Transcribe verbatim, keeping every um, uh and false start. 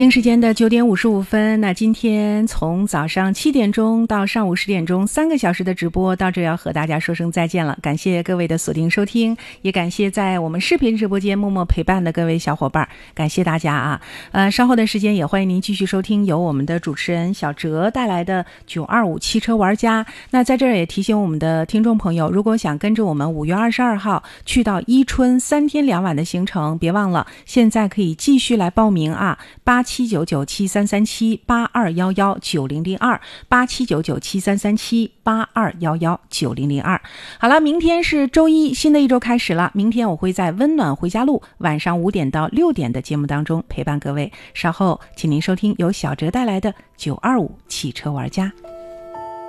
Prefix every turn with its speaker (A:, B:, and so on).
A: 北京时间的九点五十五分，那今天从早上七点钟到上午十点钟，三个小时的直播到这要和大家说声再见了。感谢各位的锁定收听，也感谢在我们视频直播间默默陪伴的各位小伙伴，感谢大家啊！呃，稍后的时间也欢迎您继续收听由我们的主持人小哲带来的九二五汽车玩家。那在这儿也提醒我们的听众朋友，如果想跟着我们五月二十二号去到伊春三天两晚的行程，别忘了现在可以继续来报名啊！八七九九七三三七八二幺幺九零零二八七九九七三三七八二幺幺九零零二。好了，明天是周一，新的一周开始了。明天我会在温暖回家路晚上五点到六点的节目当中陪伴各位。稍后请您收听由小哲带来的九二五汽车玩家。